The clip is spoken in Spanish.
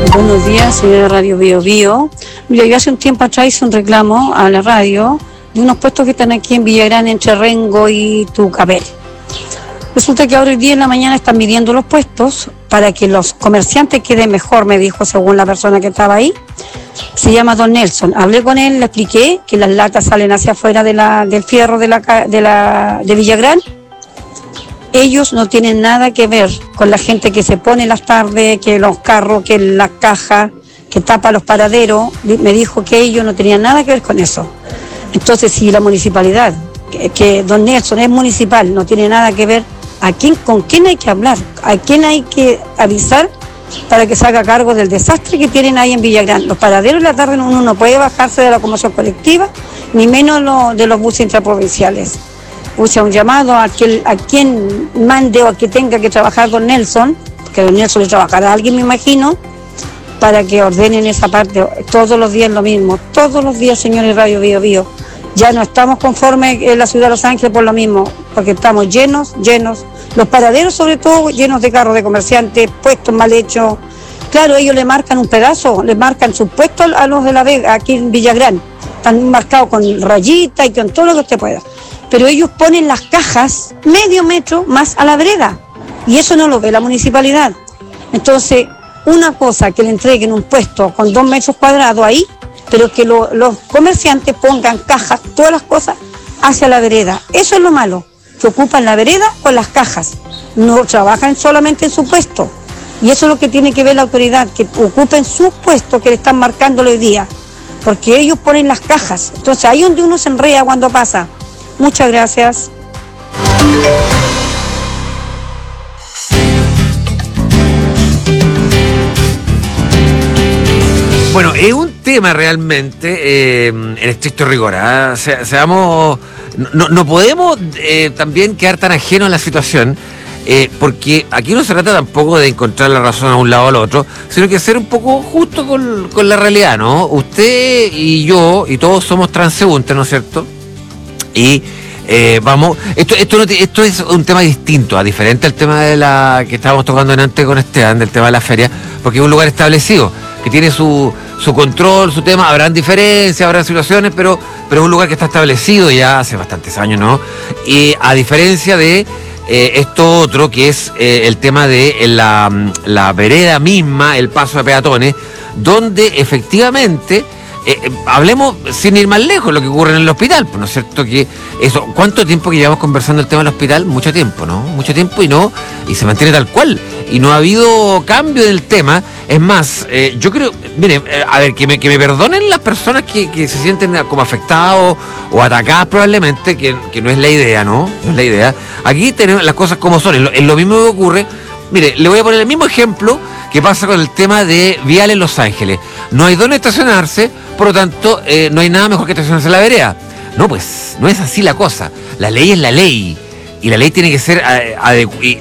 Buenos días, señora Radio Bio Bio. Mira, yo hace un tiempo atrás hice un reclamo a la radio de unos puestos que están aquí en Villagrán, entre Rengo y Tucapel. Resulta que ahora hoy día en la mañana están midiendo los puestos para que los comerciantes queden mejor, me dijo según la persona que estaba ahí. Se llama Don Nelson. Hablé con él, le expliqué que las latas salen hacia afuera del fierro de Villagrán. Ellos no tienen nada que ver con la gente que se pone en las tardes, que los carros, que las cajas, que tapa los paraderos. Me dijo que ellos no tenían nada que ver con eso. Entonces, si la municipalidad, que Don Nelson es municipal, no tiene nada que ver, ¿con quién hay que hablar? ¿A quién hay que avisar para que se haga cargo del desastre que tienen ahí en Villagrán? Los paraderos en la tarde uno no puede bajarse de la locomoción colectiva, ni menos de los buses intraprovinciales. Puse un llamado a quien mande o a que tenga que trabajar Don Nelson, porque Don Nelson le trabajará a alguien, me imagino, para que ordenen esa parte. Todos los días lo mismo, todos los días, señores Radio Bio Bio. Ya no estamos conformes en la ciudad de Los Ángeles por lo mismo, porque estamos llenos, los paraderos sobre todo llenos de carros de comerciantes, puestos mal hechos. Claro, ellos le marcan un pedazo, le marcan sus puestos a los de la Vega, aquí en Villagrán. Están marcados con rayitas y con todo lo que usted pueda. Pero ellos ponen las cajas medio metro más a la vereda, y eso no lo ve la municipalidad. Entonces, una cosa que le entreguen un puesto con 2 metros cuadrados ahí, pero que los comerciantes pongan cajas, todas las cosas, hacia la vereda. Eso es lo malo, que ocupan la vereda con las cajas, no trabajan solamente en su puesto. Y eso es lo que tiene que ver la autoridad, que ocupen sus puestos que le están marcando hoy día, porque ellos ponen las cajas. Entonces, ahí donde uno se enreda cuando pasa. Muchas gracias. Bueno, es un tema realmente en estricto rigor. Seamos, no podemos también quedar tan ajenos a la situación, porque aquí no se trata tampoco de encontrar la razón a un lado o al otro, sino que ser un poco justo con la realidad, ¿no? Usted y yo y todos somos transeúntes, ¿no es cierto? Y esto es un tema distinto, diferente al tema que estábamos tocando antes con Esteban, del tema de la feria, porque es un lugar establecido, que tiene su control, su tema. Habrán diferencias, habrán situaciones, pero es un lugar que está establecido ya hace bastantes años, ¿no? Y a diferencia de esto otro, que es el tema de la vereda misma, el paso de peatones, donde efectivamente hablemos sin ir más lejos, lo que ocurre en el hospital, ¿no es cierto? Que eso, ¿cuánto tiempo que llevamos conversando el tema del hospital? Mucho tiempo, ¿no? Mucho tiempo y se mantiene tal cual. Y no ha habido cambio del tema. Es más, yo creo, miren, a ver, que me perdonen las personas que se sienten como afectados o atacadas probablemente, que no es la idea, ¿no? No es la idea. Aquí tenemos las cosas como son. Es lo mismo que ocurre. Mire, le voy a poner el mismo ejemplo que pasa con el tema de vial en Los Ángeles. No hay dónde estacionarse, por lo tanto, no hay nada mejor que estacionarse en la vereda. No, pues, no es así la cosa. La ley es la ley. Y la ley tiene que ser